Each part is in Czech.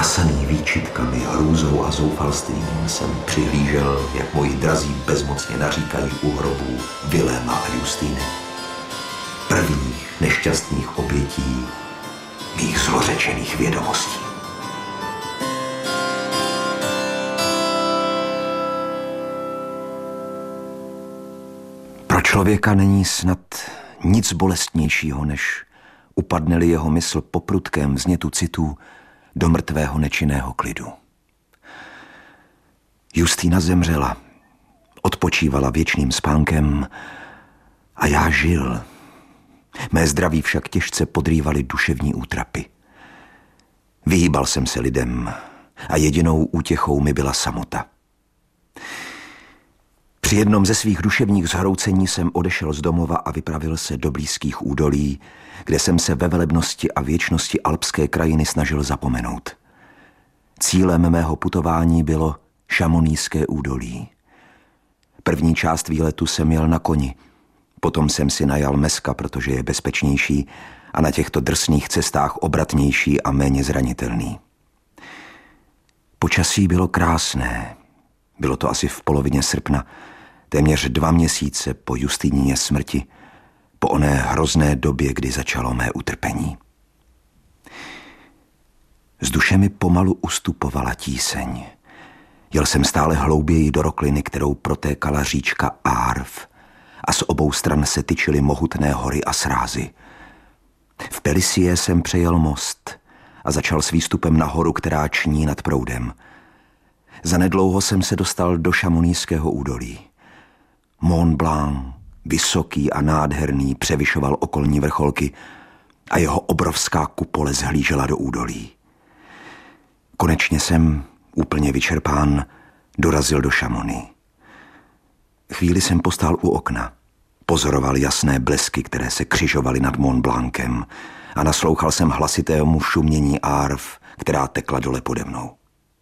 Masaný výčitkami, hrůzou a zoufalstvím jsem přihlížel, jak moji drazí bezmocně naříkají u hrobů Viléma a Justýny. Prvních nešťastných obětí mých zlořečených vědomostí. Pro člověka není snad nic bolestnějšího, než upadne-li jeho mysl po prudkém vznětu citů do mrtvého nečinného klidu. Justýna zemřela, odpočívala věčným spánkem a já žil. Mé zdraví však těžce podrývaly duševní útrapy. Vyhýbal jsem se lidem a jedinou útěchou mi byla samota. Při jednom ze svých duševních zhroucení jsem odešel z domova a vypravil se do blízkých údolí, kde jsem se ve velebnosti a věčnosti alpské krajiny snažil zapomenout. Cílem mého putování bylo Šamonijské údolí. První část výletu jsem jel na koni, potom jsem si najal meska, protože je bezpečnější a na těchto drsných cestách obratnější a méně zranitelný. Počasí bylo krásné. Bylo to asi v polovině srpna, téměř 2 měsíce po Justýnině smrti, po oné hrozné době, kdy začalo mé utrpení. Z duše mi pomalu ustupovala tíseň. Jel jsem stále hlouběji do rokliny, kterou protékala říčka Arv a z obou stran se tyčily mohutné hory a srázy. V Pelisie jsem přejel most a začal s výstupem na horu, která ční nad proudem. Zanedlouho jsem se dostal do Šamonijského údolí. Mont Blanc, vysoký a nádherný, převyšoval okolní vrcholky a jeho obrovská kupole zhlížela do údolí. Konečně jsem, úplně vyčerpán, dorazil do Chamonix. Chvíli jsem postál u okna, pozoroval jasné blesky, které se křižovaly nad Mont Blancem a naslouchal jsem hlasitému šumění Arv, která tekla dole pode mnou.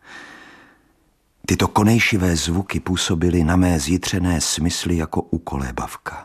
Tyto konejšivé zvuky působily na mé zjitřené smysly jako ukolébavka.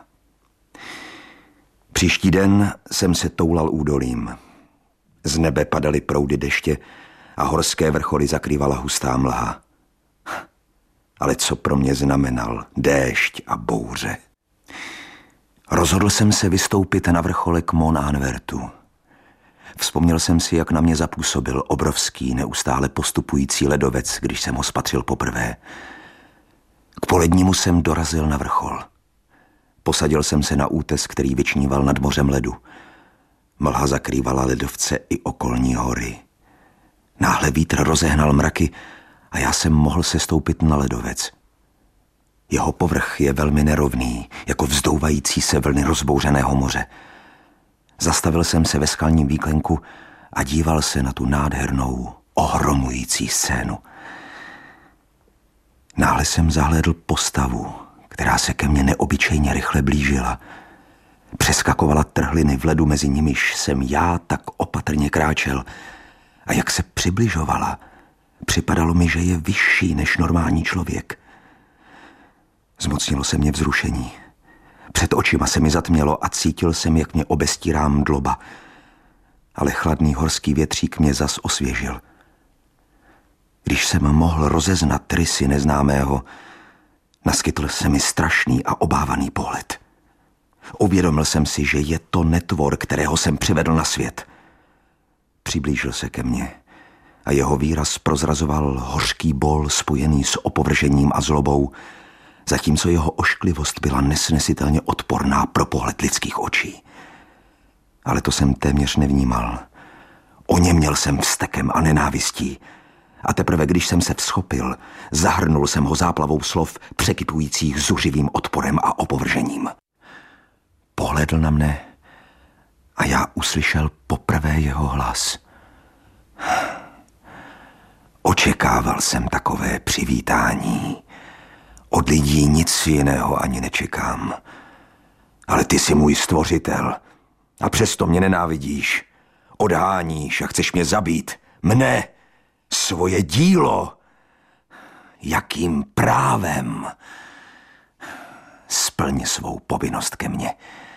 Příští den jsem se toulal údolím. Z nebe padaly proudy deště a horské vrcholy zakrývala hustá mlha. Ale co pro mě znamenal déšť a bouře? Rozhodl jsem se vystoupit na vrcholek Mont Anvertu. Vzpomněl jsem si, jak na mě zapůsobil obrovský, neustále postupující ledovec, když jsem ho spatřil poprvé. K polednímu jsem dorazil na vrchol. Posadil jsem se na útes, který vyčníval nad mořem ledu. Mlha zakrývala ledovce i okolní hory. Náhle vítr rozehnal mraky a já jsem mohl sestoupit na ledovec. Jeho povrch je velmi nerovný, jako vzdouvající se vlny rozbouřeného moře. Zastavil jsem se ve skalním výklenku a díval se na tu nádhernou, ohromující scénu. Náhle jsem zahlédl postavu, která se ke mně neobyčejně rychle blížila. Přeskakovala trhliny v ledu, mezi nimiž jsem já tak opatrně kráčel. A jak se přibližovala, připadalo mi, že je vyšší než normální člověk. Zmocnilo se mě vzrušení. Před očima se mi zatmělo a cítil jsem, jak mě obestírá mdloba. Ale chladný horský větřík mě zas osvěžil. Když jsem mohl rozeznat rysy neznámého, naskytl se mi strašný a obávaný pohled. Uvědomil jsem si, že je to netvor, kterého jsem přivedl na svět. Přiblížil se ke mně a jeho výraz prozrazoval hořký bol spojený s opovržením a zlobou, zatímco jeho ošklivost byla nesnesitelně odporná pro pohled lidských očí. Ale to jsem téměř nevnímal. Oněměl jsem vztekem a nenávistí. A teprve, když jsem se vzchopil, zahrnul jsem ho záplavou slov překypujících zuřivým odporem a opovržením. Pohlédl na mne a já uslyšel poprvé jeho hlas. Očekával jsem takové přivítání. Od lidí nic jiného ani nečekám. Ale ty jsi můj stvořitel a přesto mě nenávidíš. Odháníš a chceš mě zabít. Mne, svoje dílo. Jakým právem? Splň svou povinnost ke mně